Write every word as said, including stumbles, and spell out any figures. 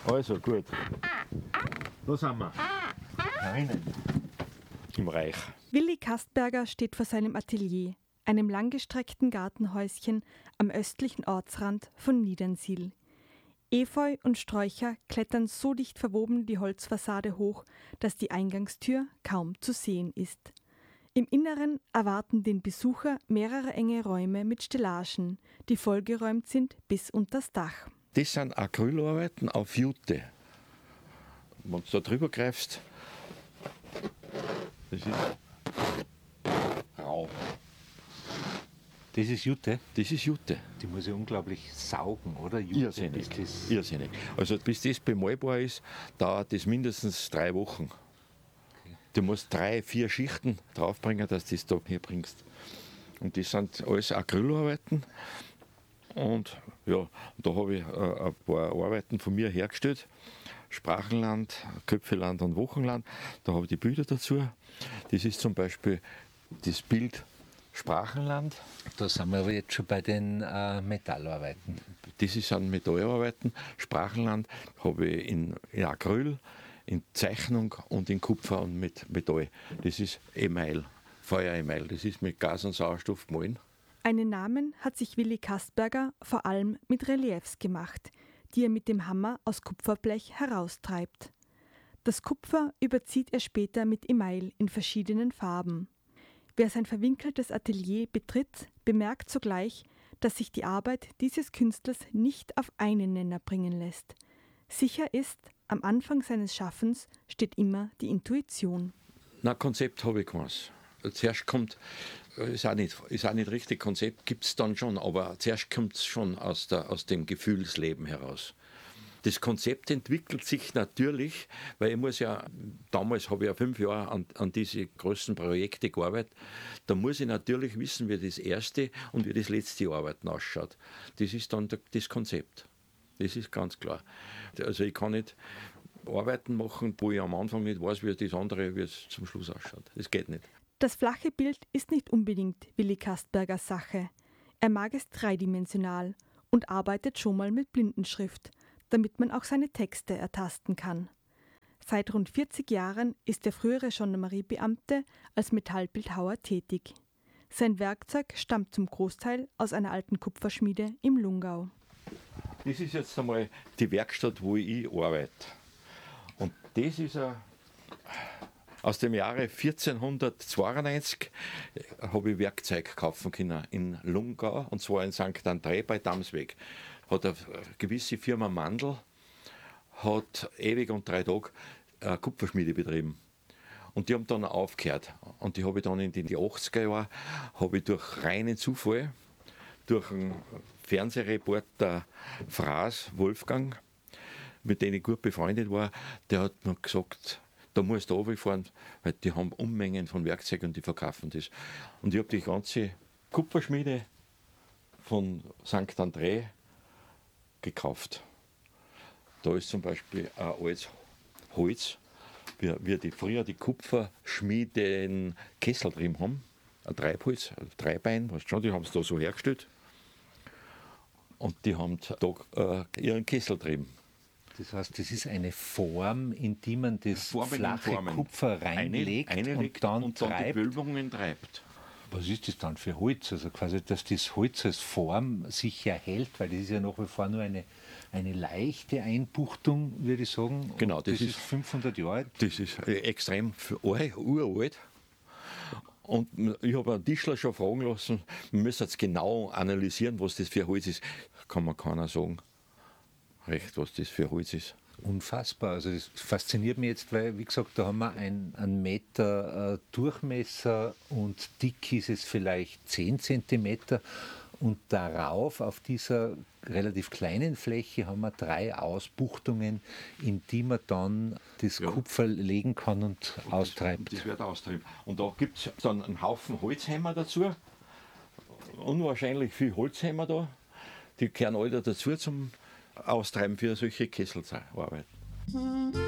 Also gut. Da sind wir. Drinnen. Im Reich. Willi Kastberger steht vor seinem Atelier, einem langgestreckten Gartenhäuschen am östlichen Ortsrand von Niedernsiel. Efeu und Sträucher klettern so dicht verwoben die Holzfassade hoch, dass die Eingangstür kaum zu sehen ist. Im Inneren erwarten den Besucher mehrere enge Räume mit Stellagen, die vollgeräumt sind bis unters Dach. Das sind Acrylarbeiten auf Jute. Wenn du da drüber greifst, das ist rau. Das ist Jute? Das ist Jute. Die muss ja unglaublich saugen, oder? Jute, Irrsinnig. bis das Irrsinnig. Also bis das bemalbar ist, dauert das mindestens drei Wochen. Okay. Du musst drei, vier Schichten draufbringen, dass du das da hier bringst. Und das sind alles Acrylarbeiten. Und ja, da habe ich äh, ein paar Arbeiten von mir hergestellt. Sprachenland, Köpfeland und Wochenland. Da habe ich die Bilder dazu. Das ist zum Beispiel das Bild Sprachenland. Da sind wir aber jetzt schon bei den äh, Metallarbeiten. Das sind Metallarbeiten. Sprachenland habe ich in, in Acryl, in Zeichnung und in Kupfer und mit Metall. Das ist Email, Feuer-Email. Das ist mit Gas und Sauerstoff gemahlen. Einen Namen hat sich Willi Kastberger vor allem mit Reliefs gemacht, die er mit dem Hammer aus Kupferblech heraustreibt. Das Kupfer überzieht er später mit Email in verschiedenen Farben. Wer sein verwinkeltes Atelier betritt, bemerkt sogleich, dass sich die Arbeit dieses Künstlers nicht auf einen Nenner bringen lässt. Sicher ist, am Anfang seines Schaffens steht immer die Intuition. Na, Konzept habe ich keins. Zuerst kommt, ist auch nicht, ist auch nicht richtig, Konzept gibt es dann schon, aber zuerst kommt es schon aus, der, aus dem Gefühlsleben heraus. Das Konzept entwickelt sich natürlich, weil ich muss ja, damals habe ich ja fünf Jahre an, an diese größten Projekte gearbeitet, da muss ich natürlich wissen, wie das erste und wie das letzte Arbeiten ausschaut. Das ist dann das Konzept. Das ist ganz klar. Also ich kann nicht Arbeiten machen, wo ich am Anfang nicht weiß, wie das andere, wie es zum Schluss ausschaut. Das geht nicht. Das flache Bild ist nicht unbedingt Willi Kastbergers Sache. Er mag es dreidimensional und arbeitet schon mal mit Blindenschrift, damit man auch seine Texte ertasten kann. Seit rund vierzig Jahren ist der frühere Gendarmeriebeamte als Metallbildhauer tätig. Sein Werkzeug stammt zum Großteil aus einer alten Kupferschmiede im Lungau. Das ist jetzt einmal die Werkstatt, wo ich arbeite. Und das ist ein, aus dem Jahre vierzehnhundertzweiundneunzig habe ich Werkzeug kaufen können in Lungau, und zwar in Sankt André bei Damsweg. Hat eine gewisse Firma Mandl, hat ewig und drei Tage eine Kupferschmiede betrieben. Und die haben dann aufgehört. Und die habe ich dann in die achtziger Jahren, habe ich durch reinen Zufall, durch einen Fernsehreporter Fraß, Wolfgang, mit dem ich gut befreundet war, der hat mir gesagt, da musst du runterfahren, weil die haben Unmengen von Werkzeugen und die verkaufen das. Und ich habe die ganze Kupferschmiede von Sankt André gekauft. Da ist zum Beispiel ein altes Holz, wie, wie die früher die Kupferschmieden Kessel drin haben. Ein Treibholz, ein Dreibein, weißt du schon, die haben es da so hergestellt. Und die haben da äh, ihren Kessel drin. Das heißt, das ist eine Form, in die man das Formen flache Kupfer reinlegt eine, eine und dann, und dann treibt. die Wölbungen treibt. Was ist das dann für Holz? Also quasi, dass das Holz als Form sich erhält, weil das ist ja nach wie vor nur eine, eine leichte Einbuchtung, würde ich sagen. Genau, das, das das ist ist fünfhundert Jahre alt. Das ist extrem alt, uralt. Und ich habe einen Tischler schon fragen lassen, wir müssen jetzt genau analysieren, was das für Holz ist. Kann mir keiner sagen, recht, was das für Holz ist. Unfassbar. Also das fasziniert mich jetzt, weil, wie gesagt, da haben wir ein, einen Meter äh, Durchmesser und dick ist es vielleicht zehn Zentimeter. Und darauf, auf dieser relativ kleinen Fläche, haben wir drei Ausbuchtungen, in die man dann das ja. Kupfer legen kann und, und austreibt. Das, das wird austreiben. Und da gibt es dann einen Haufen Holzhämmer dazu. Unwahrscheinlich viel Holzhämmer da. Die gehören alle dazu zum Austreiben für solche Kesselarbeit.